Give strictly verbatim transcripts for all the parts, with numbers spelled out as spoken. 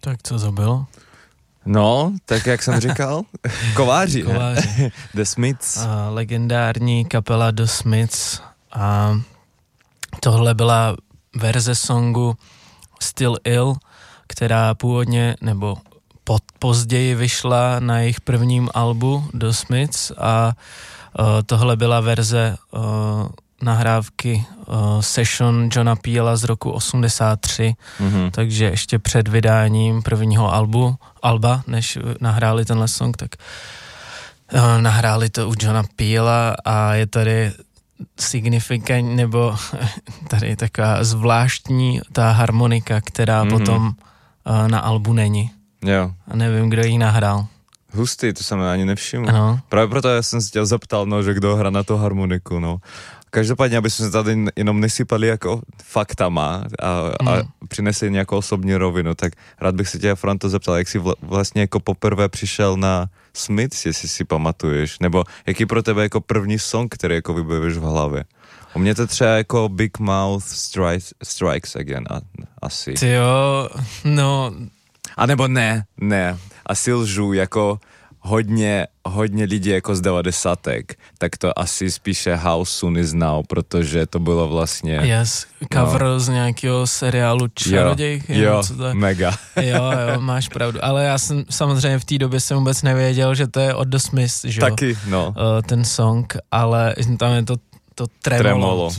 Tak co to bylo? No, tak jak jsem říkal, kováři. Kováři. The Smiths. A legendární kapela The Smiths. A tohle byla verze songu Still Ill, která původně, nebo pod, později vyšla na jejich prvním albu The Smiths a uh, tohle byla verze uh, nahrávky uh, Session Johna Peela z roku osmdesát tři, mm-hmm. takže ještě před vydáním prvního albu, alba, než nahráli tenhle song, tak uh, nahráli to u Johna Peela a je tady signifikantní, nebo tady taková zvláštní ta harmonika, která mm-hmm. potom uh, na albu není. Jo. A nevím, kdo ji nahrál. Hustý, to jsem ani nevšiml. Ano. Právě proto já jsem se tě zeptal, no, že kdo hra na tu harmoniku, no. Každopádně, aby jsme se tady jenom nesypali jako faktama a, mm. a přinesli nějakou osobní rovinu, tak rád bych se tě, Franto, zeptal, jak jsi vlastně jako poprvé přišel na Smiths, jestli si pamatuješ, nebo jaký pro tebe jako první song, který jako vybavíš v hlavě? U mě to třeba jako Big Mouth Strikes, strikes Again, a, asi. Ty jo, no... A nebo ne, ne, asi lžu, jako hodně, hodně lidí jako z devadesátek, tak to asi spíše How Soon Is Now, protože to bylo vlastně... Yes, cover no. z nějakého seriálu Čaroděj. Jo, jo to... mega. Jo, jo, máš pravdu, ale já jsem samozřejmě v té době jsem vůbec nevěděl, že to je od The Smiths, že jo? Taky, no. Uh, ten song, ale tam je to, to tremolo. tremolo.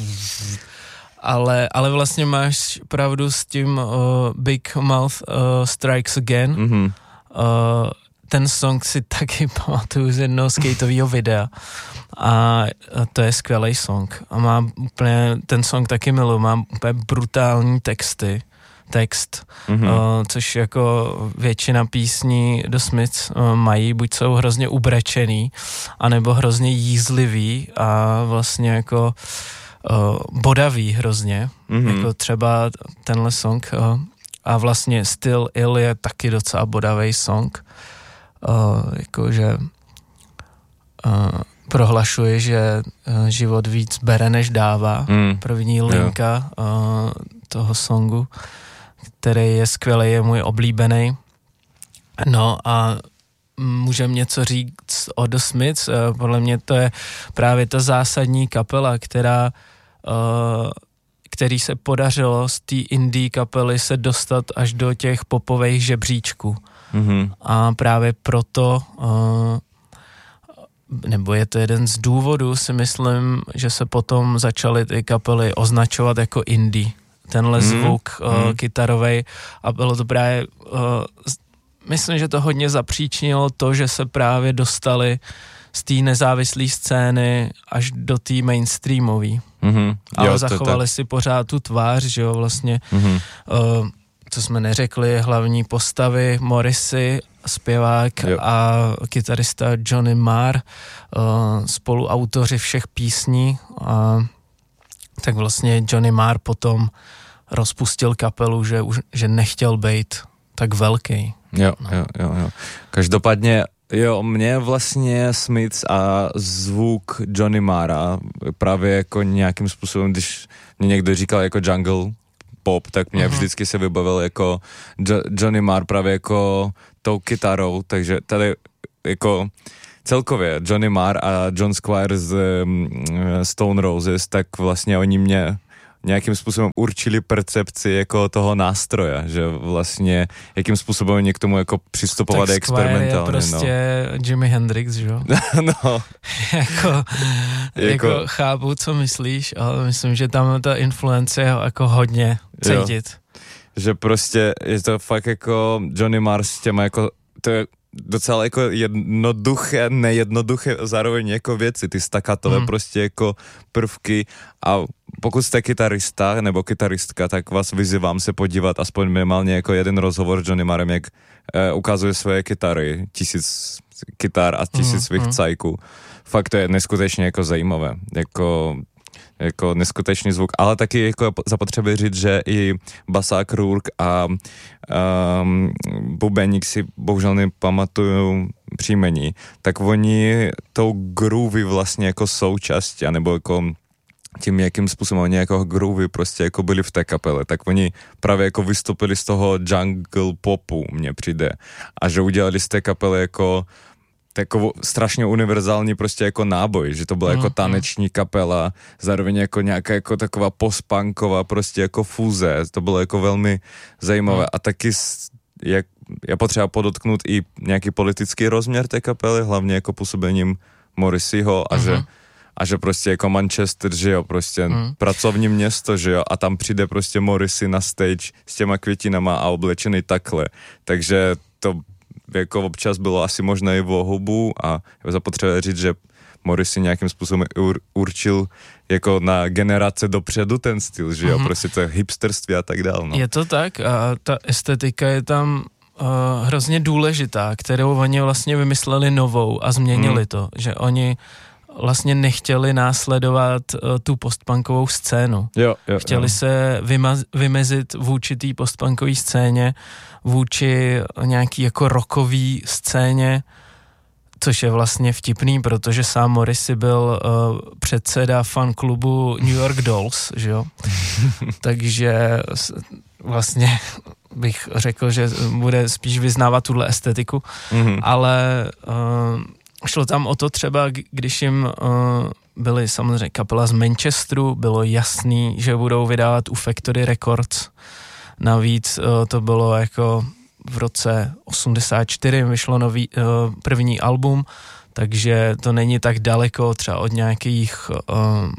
Ale, ale vlastně máš pravdu s tím uh, Big Mouth uh, Strikes Again. Mm-hmm. Uh, ten song si taky pamatuju z jednoho skateového videa. A to je skvělý song. A má úplně, ten song taky miluji, má úplně brutální texty. Text, mm-hmm. uh, což jako většina písní The Smiths uh, mají, buď jsou hrozně ubrečený, anebo hrozně jízlivý a vlastně jako Uh, bodavý hrozně, mm-hmm. jako třeba tenhle song uh, a vlastně Still Ill je taky docela bodavý song, uh, jakože uh, prohlašuje, že uh, život víc bere než dává, mm. první linka uh, toho songu, který je skvělý, je můj oblíbený. No a můžeme něco říct o The Smiths, uh, podle mě to je právě ta zásadní kapela, která Uh, který se podařilo z té indie kapely se dostat až do těch popových žebříčků. Mm-hmm. A právě proto, uh, nebo je to jeden z důvodů, si myslím, že se potom začaly ty kapely označovat jako indie. Tenhle mm-hmm. zvuk uh, mm-hmm. kytarovej a bylo to právě, uh, myslím, že to hodně zapříčinilo to, že se právě dostali z té nezávislé scény až do té mainstreamové. Mm-hmm. Ale jo, zachovali to, to. si pořád tu tvář, že jo, vlastně, mm-hmm. uh, co jsme neřekli, hlavní postavy, Morrissey, zpěvák jo. a kytarista Johnny Marr, uh, spoluautoři všech písní, uh, tak vlastně Johnny Marr potom rozpustil kapelu, že, už, že nechtěl být tak velký. Jo, no. jo, jo, jo. Každopádně jo, mě vlastně Smiths a zvuk Johnny Marra právě jako nějakým způsobem, když mě někdo říkal jako jungle pop, tak mě uh-huh. vždycky se vybavil jako jo- Johnny Marr právě jako tou kytarou, takže tady jako celkově Johnny Marr a John Squire z um, Stone Roses, tak vlastně oni mě nějakým způsobem určili percepci jako toho nástroje, že vlastně jakým způsobem oni k tomu jako přistupovat tak experimentálně. Tak prostě no. Jimi Hendrix, že jo? no. jako, jako, jako chápu, co myslíš, ale myslím, že tam ta influence je jako hodně cítit. Jo. Že prostě je to fakt jako Johnny Marr s těma jako, to je docela jako jednoduché, nejednoduché zároveň jako věci, ty stakatové mm. prostě jako prvky a pokud jste kytarista nebo kytaristka, tak vás vyzývám se podívat aspoň minimálně jako jeden rozhovor s Johnny Marrem, jak eh, ukazuje svoje kytary, tisíc kytar a tisíc mm. svých mm. cajků. Fakt to je neskutečně jako zajímavé, jako jako neskutečný zvuk, ale taky jako zapotřebí říct, že i basák Rourke a um, bubeník si bohužel nepamatuju příjmení, tak oni tou groovy vlastně jako součástí, nebo jako tím, jakým způsobem oni jako groovy prostě jako byli v té kapele, tak oni právě jako vystoupili z toho jungle popu, mně přijde. A že udělali z té kapely jako takovou strašně univerzální prostě jako náboj, že to byla mm, jako taneční kapela, zároveň jako nějaká jako taková postpunková prostě jako fúze, to bylo jako velmi zajímavé mm. a taky jak, já potřeba podotknout i nějaký politický rozměr té kapely, hlavně jako působením Morrisseyho a mm-hmm. že a že prostě jako Manchester, že jo, prostě mm. pracovní město, že jo, a tam přijde prostě Morrissey na stage s těma květinama a oblečený takhle, takže to jako občas bylo asi možné i v hubu a je zapotřebuje říct, že Morrissey nějakým způsobem ur, určil jako na generace dopředu ten styl, že jo, mm-hmm. prostě to je hipsterství a tak dále. No. Je to tak a ta estetika je tam uh, hrozně důležitá, kterou oni vlastně vymysleli novou a změnili mm. to, že oni vlastně nechtěli následovat uh, tu postpunkovou scénu. Jo, jo, Chtěli jo. se vymaz, vymezit vůči té postpunkové scéně, vůči nějaký jako rockový scéně, což je vlastně vtipný, protože sám Morrissey byl uh, předseda fanklubu New York Dolls, že jo? Takže vlastně bych řekl, že bude spíš vyznávat tuhle estetiku, mm-hmm. ale uh, šlo tam o to třeba, když jim uh, byly samozřejmě kapela z Manchesteru, bylo jasný, že budou vydávat u Factory Records. Navíc uh, to bylo jako v roce osmdesát čtyři vyšlo nový, uh, první album, takže to není tak daleko třeba od nějakých uh,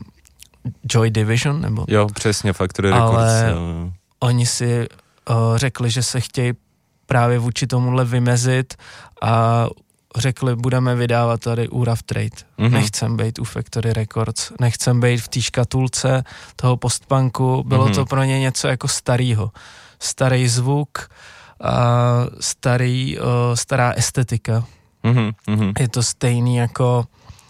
Joy Division, nebo... Jo, přesně, Factory Records. Ale jo. Oni si uh, řekli, že se chtějí právě vůči tomuhle vymezit a řekli, budeme vydávat tady u Rough Trade. Mm-hmm. Nechcem být u Factory Records, nechcem být v té škatulce toho postpunku. Bylo mm-hmm. to pro ně něco jako starýho. Starý zvuk a starý, uh, stará estetika. Mm-hmm. Je to stejný jako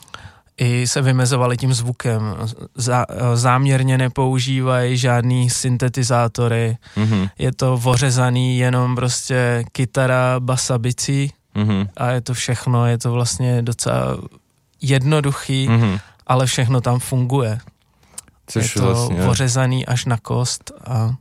i se vymezovali tím zvukem. Zá, záměrně nepoužívají žádný syntetizátory. Mm-hmm. Je to vořezaný jenom prostě kytara, basa, bicí. Mm-hmm. A je to všechno, je to vlastně docela jednoduchý, mm-hmm. ale všechno tam funguje. Což je to vlastně vořezaný až na kost. A...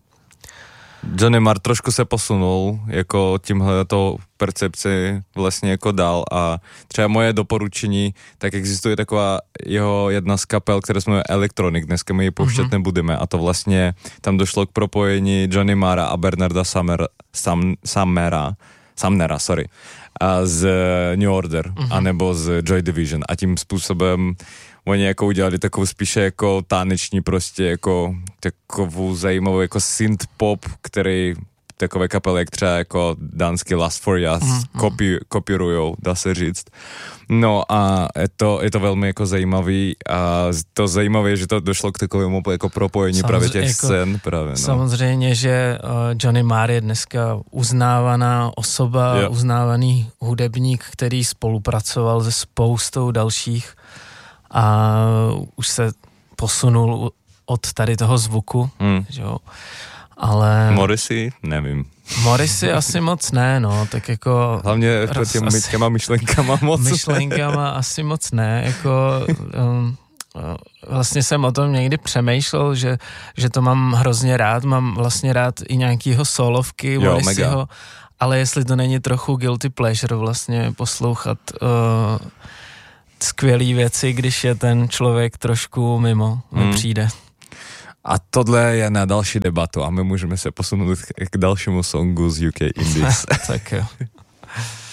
Johnny Marr trošku se posunul jako tímhle to percepci vlastně jako dál a třeba moje doporučení, tak existuje taková jeho jedna z kapel, která se jmenuje Electronic, dneska my ji pouštět mm-hmm. nebudeme a to vlastně tam došlo k propojení Johnny Marra a Bernarda Summer, Sam, Summera, Sumnera, sorry, a z New Order, mm-hmm. anebo z Joy Division a tím způsobem oni jako udělali takovou spíše jako taneční prostě jako takovou zajímavou jako synth pop, který takové kapely jak třeba jako dánský Last for Us mm-hmm. kopi, kopírujou, dá se říct. No a je to, je to velmi jako zajímavý a to zajímavé je, že to došlo k takovému jako propojení samozřejmě, právě těch jako, scén. Právě, no. Samozřejmě, že uh, Johnny Marr je dneska uznávaná osoba, yeah. uznávaný hudebník, který spolupracoval se spoustou dalších a už se posunul od tady toho zvuku, mm. že jo. Ale... Morrissey? Nevím. Morrissey asi moc ne, no, tak jako... Hlavně roz, těm asi, těma myšlenkama moc Myšlenkama asi moc ne, jako... Um, vlastně jsem o tom někdy přemýšlel, že, že to mám hrozně rád, mám vlastně rád i nějakýho solovky Morrisseyho, ale jestli to není trochu guilty pleasure vlastně poslouchat uh, skvělý věci, když je ten člověk trošku mimo, mi hmm. přijde. A tohle je na další debatu a my můžeme se posunout k dalšímu songu z U K Indies. Tak jo.